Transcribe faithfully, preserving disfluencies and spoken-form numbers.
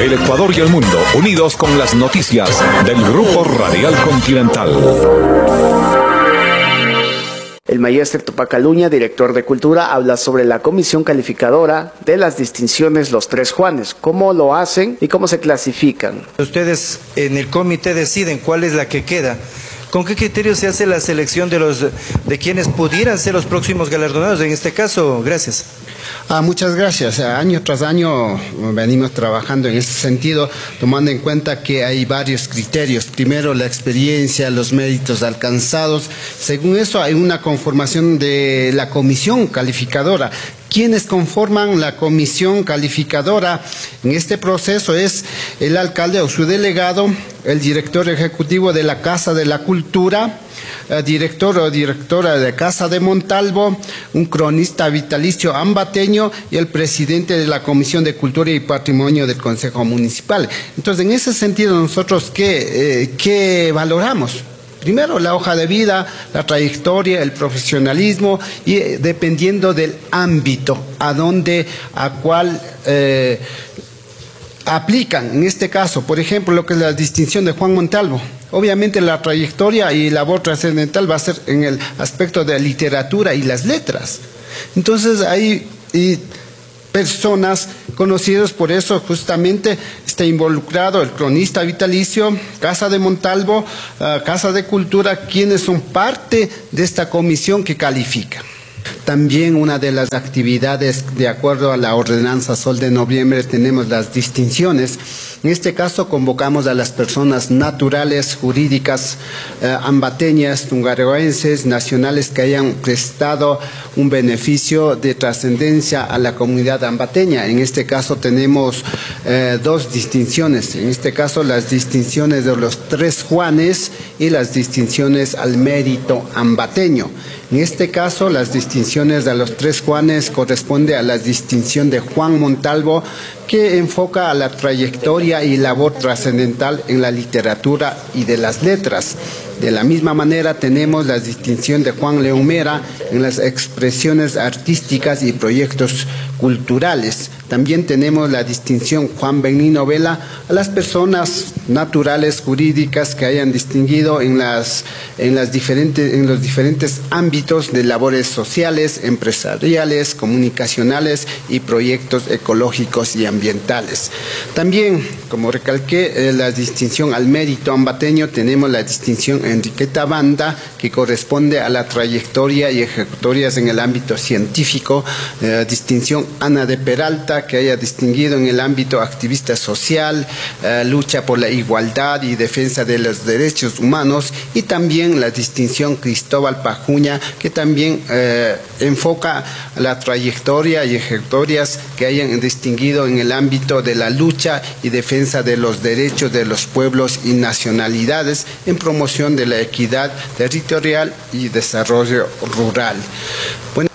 El Ecuador y el mundo, unidos con las noticias del Grupo Radial Continental. El maestre Tupac Aluña, director de Cultura, habla sobre la comisión calificadora de las distinciones Los Tres Juanes, cómo lo hacen y cómo se clasifican. Ustedes en el comité deciden cuál es la que queda. ¿Con qué criterio se hace la selección de los de quienes pudieran ser los próximos galardonados? En este caso, gracias. Ah, muchas gracias. Año tras año venimos trabajando en este sentido, tomando en cuenta que hay varios criterios. Primero, la experiencia, los méritos alcanzados. Según eso, hay una conformación de la comisión calificadora. Quienes conforman la comisión calificadora en este proceso es el alcalde o su delegado, el director ejecutivo de la Casa de la Cultura, el director o directora de Casa de Montalvo, un cronista vitalicio ambateño y el presidente de la Comisión de Cultura y Patrimonio del Consejo Municipal. Entonces, en ese sentido, nosotros, ¿qué, eh, qué valoramos? Primero, la hoja de vida, la trayectoria, el profesionalismo y eh, dependiendo del ámbito a donde, a cuál eh, aplican. En este caso, por ejemplo, lo que es la distinción de Juan Montalvo. Obviamente la trayectoria y labor trascendental va a ser en el aspecto de la literatura y las letras. Entonces, hay y personas conocidas, por eso justamente está involucrado el cronista vitalicio, Casa de Montalvo, uh, Casa de Cultura, quienes son parte de esta comisión que califica. También una de las actividades, de acuerdo a la ordenanza Sol de Noviembre, tenemos las distinciones. En este caso convocamos a las personas naturales, jurídicas, eh, ambateñas, tungaroenses, nacionales que hayan prestado un beneficio de trascendencia a la comunidad ambateña. En este caso tenemos eh, dos distinciones. En este caso las distinciones de los Tres Juanes y las distinciones al mérito ambateño. En este caso, las distinciones de los Tres Juanes corresponde a la distinción de Juan Montalvo, que enfoca a la trayectoria y labor trascendental en la literatura y de las letras. De la misma manera tenemos la distinción de Juan León Mera en las expresiones artísticas y proyectos culturales. También tenemos la distinción Juan Benigno Vela a las personas naturales, jurídicas que hayan distinguido en, las, en, las diferentes, en los diferentes ámbitos de labores sociales, empresariales, comunicacionales y proyectos ecológicos y ambientales. También, como recalqué, eh, la distinción al mérito ambateño, tenemos la distinción Enriqueta Banda, que corresponde a la trayectoria y ejecutorias en el ámbito científico, eh, distinción Ana de Peralta, que haya distinguido en el ámbito activista social, eh, lucha por la igualdad y defensa de los derechos humanos, y también la distinción Cristóbal Pajuña, que también eh, enfoca la trayectoria y ejecutorias que hayan distinguido en el ámbito de la lucha y defensa de los derechos de los pueblos y nacionalidades en promoción de la equidad territorial y desarrollo rural. Bueno,